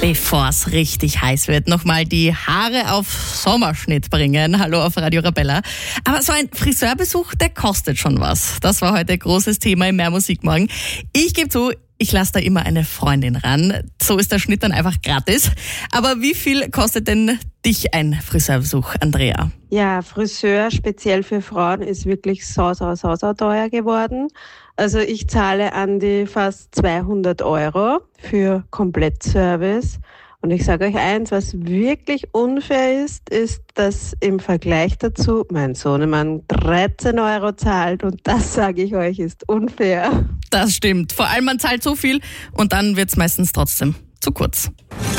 Bevor es richtig heiß wird, nochmal die Haare auf Sommerschnitt bringen. Hallo auf Radio Arabella. Aber so ein Friseurbesuch, der kostet schon was. Das war heute großes Thema im Mehr Musik morgen. Ich gebe zu, ich lasse da immer eine Freundin ran. So ist der Schnitt dann einfach gratis. Aber wie viel kostet denn dich ein Friseurbesuch, Andrea? Ja, Friseur speziell für Frauen ist wirklich so teuer geworden. Also ich zahle an die fast 200 € für Komplettservice. Und ich sage euch eins, was wirklich unfair ist, dass im Vergleich dazu mein Sohnemann 13 € zahlt. Und das, sage ich euch, ist unfair. Das stimmt. Vor allem man zahlt so viel und dann wird's meistens trotzdem zu kurz.